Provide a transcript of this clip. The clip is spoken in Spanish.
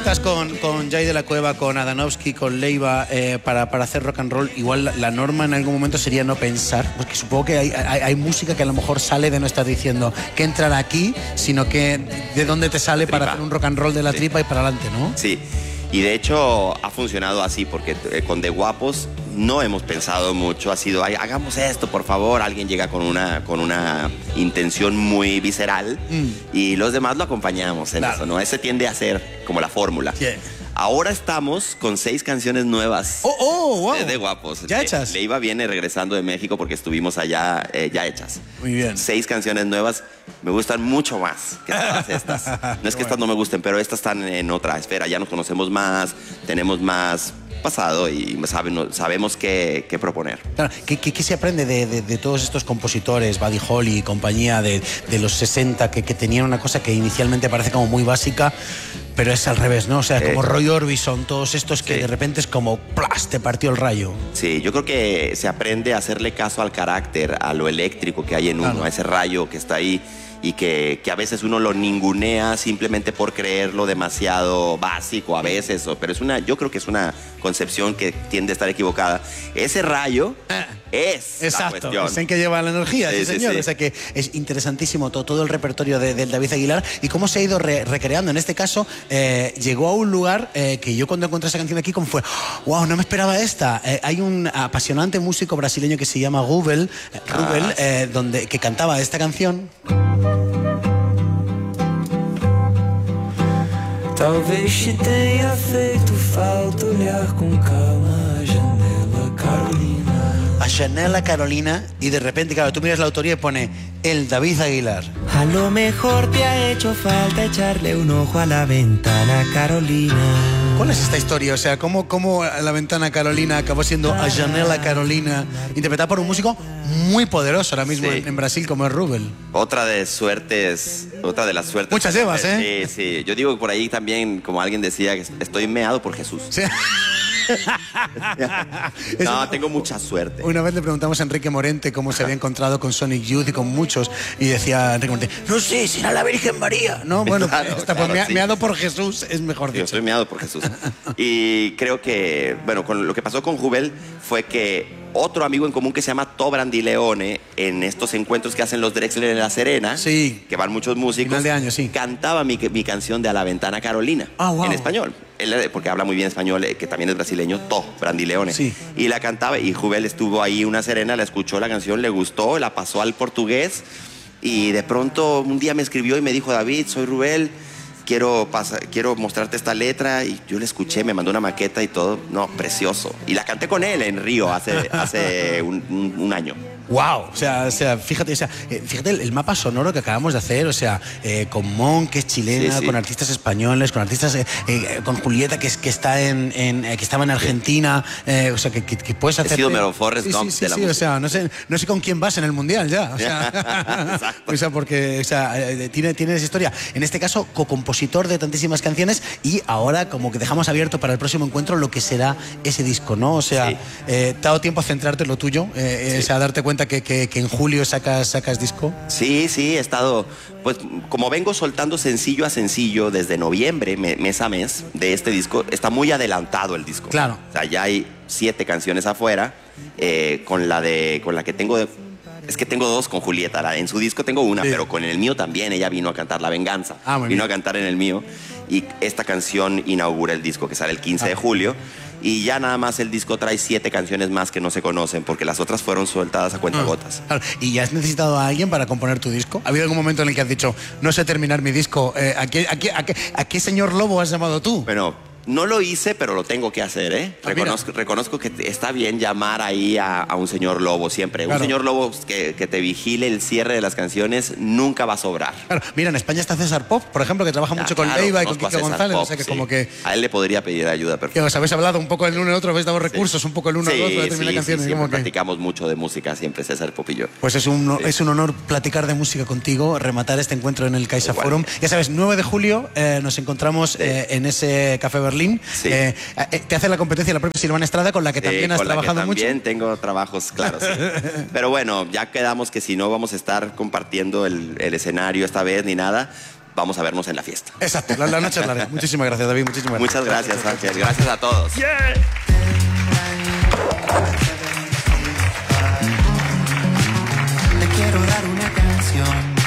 juntas con Jay de la Cueva, con Adanovsky, con Leiva para hacer rock and roll, igual la norma en algún momento sería no pensar, porque supongo que hay música que a lo mejor sale de no estar diciendo que entrar aquí, sino que de dónde te sale para hacer un rock and roll de la tripa y para adelante, ¿no? Sí, y de hecho ha funcionado así, porque con De Guapos no hemos pensado mucho, ha sido, hagamos esto, por favor, alguien llega con una intención muy visceral y los demás lo acompañamos en eso, ¿no? Ese tiende a ser como la fórmula. Yeah. Ahora estamos con 6 canciones nuevas wow. de Guapos. ¿Ya hechas? Leiva viene regresando de México porque estuvimos allá ya hechas. Muy bien. 6 canciones nuevas. Me gustan mucho más que todas estas. No es que estas no me gusten, pero estas están en otra esfera. Ya nos conocemos más, tenemos más pasado y sabemos qué proponer. Claro, ¿qué se aprende de todos estos compositores, Buddy Holly y compañía de los 60, que tenían una cosa que inicialmente parece como muy básica, pero es al revés, ¿no? O sea, como Roy Orbison, todos estos que de repente es como ¡plas!, te partió el rayo. Sí, yo creo que se aprende a hacerle caso al carácter, a lo eléctrico que hay en uno, a ese rayo que está ahí y que a veces uno lo ningunea simplemente por creerlo demasiado básico a veces, pero yo creo que es una concepción que tiende a estar equivocada. Ese rayo es la cuestión. Es en que lleva la energía, sí, señor. Sí. O sea que es interesantísimo todo el repertorio del David Aguilar y cómo se ha ido recreando. En este caso, llegó a un lugar que yo cuando encontré esa canción aquí como fue, wow, no me esperaba esta. Hay un apasionante músico brasileño que se llama Rubel, que cantaba esta canción. Talvez te tenha feito falta olhar com calma a janela Carolina. A Janela Carolina, y de repente, claro, tú miras la autoría y pone el David Aguilar. A lo mejor te ha hecho falta echarle un ojo a la ventana Carolina. ¿Cuál es esta historia? O sea, ¿cómo La Ventana Carolina acabó siendo A Janela Carolina, interpretada por un músico muy poderoso ahora mismo en Brasil como es Rubel? Otra de las suertes. Muchas llevas, ¿eh? Sí. Yo digo por ahí también, como alguien decía, que estoy meado por Jesús. Sí. No, tengo mucha suerte. Una vez le preguntamos a Enrique Morente cómo se había encontrado con Sonic Youth y con muchos, y decía Enrique Morente, no sé, será la Virgen María. No, bueno, claro, meado por Jesús es mejor dicho. Yo soy meado por Jesús. Y creo que, bueno, con lo que pasó con Rubel fue que otro amigo en común que se llama To Brandileone, en estos encuentros que hacen los Drexler en La Serena, que van muchos músicos, final de año, cantaba mi canción de A la Ventana Carolina, en español. Él, porque habla muy bien español, que también es brasileño, To Brandileone. Sí. Y la cantaba, y Rubel estuvo ahí una Serena, la escuchó la canción, le gustó, la pasó al portugués, y de pronto un día me escribió y me dijo, David, soy Rubel, quiero mostrarte esta letra, y yo la escuché, me mandó una maqueta y todo, no, precioso. Y la canté con él en Río hace un año. Wow, o sea, fíjate el mapa sonoro que acabamos de hacer, o sea, con Mon, que es chilena, con artistas españoles, con artistas, con Julieta, que estaba en Argentina, o sea, que puedes hacer. He sido mero Forrest Gump de la música. O sea, no sé con quién vas en el mundial ya, o sea, o sea, porque, o sea, tienes historia. En este caso, co-compositor de tantísimas canciones, y ahora como que dejamos abierto para el próximo encuentro lo que será ese disco, ¿no? O sea, ¿te ha dado tiempo a centrarte en lo tuyo? O sea, a darte cuenta que en julio sacas disco. Sí, he estado, pues como vengo soltando sencillo a sencillo desde noviembre, mes a mes, de este disco, está muy adelantado el disco. Claro. O sea, ya hay 7 canciones afuera, con la que tengo, es que tengo 2 con Julieta. En su disco tengo una, pero con el mío también, ella vino a cantar La Venganza. Vino a cantar en el mío, y esta canción inaugura el disco, que sale el 15 de julio. Y ya nada más el disco trae 7 canciones más que no se conocen, porque las otras fueron soltadas a cuentagotas. Claro. ¿Y ya has necesitado a alguien para componer tu disco? ¿Ha habido algún momento en el que has dicho, no sé terminar mi disco? ¿A qué señor Lobo has llamado tú? Bueno, no lo hice, pero lo tengo que hacer, ¿eh? Reconozco que está bien llamar ahí a un señor Lobo siempre. Claro. Un señor Lobo que te vigile el cierre de las canciones nunca va a sobrar. Claro. Mira, en España está César Pop, por ejemplo, que trabaja mucho con Leiva y con Kiko González. Pop, o sea que como que... A él le podría pedir ayuda, perfecto. ¿Os habéis hablado un poco el uno y el otro? ¿Habéis dado recursos un poco el uno al otro? Sí, platicamos mucho de música siempre, César Pop y yo. Pues es un honor platicar de música contigo, rematar este encuentro en el Caixa Forum. Ya sabes, 9 de julio nos encontramos en ese Café Berlín. Sí. Te hace la competencia la propia Silvana Estrada, con la que también has trabajado mucho. También tengo trabajos, claro, sí. Pero bueno, ya quedamos que si no vamos a estar compartiendo el escenario esta vez ni nada, vamos a vernos en la fiesta. Exacto, la noche es larga. Muchísimas gracias, David. Muchísimas gracias. Muchas gracias, Ángel. Gracias a todos. Yeah. Le quiero dar una canción